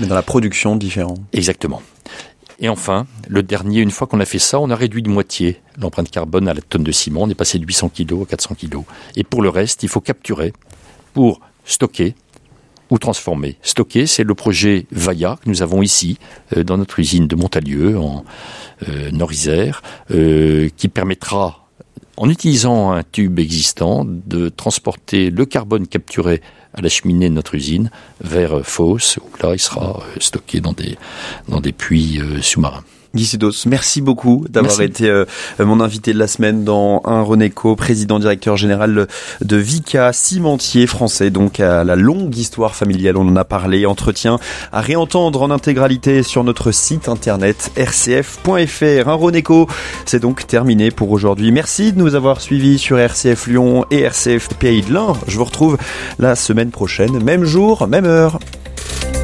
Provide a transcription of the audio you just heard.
Mais dans la production, différent. Exactement. Et enfin, le dernier, une fois qu'on a fait ça, on a réduit de moitié l'empreinte carbone à la tonne de ciment. On est passé de 800 kg à 400 kg. Et pour le reste, il faut capturer pour stocker ou transformer. Stocker, c'est le projet VAIA que nous avons ici, dans notre usine de Montalieu, en Nord-Isère, qui permettra, en utilisant un tube existant, de transporter le carbone capturé à la cheminée de notre usine vers Fos, où là il sera stocké dans des puits sous-marins. Guy Sidos, merci beaucoup d'avoir été mon invité de la semaine dans Un Renéco, président directeur général de Vicat, cimentier français, donc à la longue histoire familiale, on en a parlé, entretien à réentendre en intégralité sur notre site internet rcf.fr. Un Renéco, c'est donc terminé pour aujourd'hui. Merci de nous avoir suivis sur RCF Lyon et RCF Pays de l'Ain. Je vous retrouve la semaine prochaine, même jour, même heure.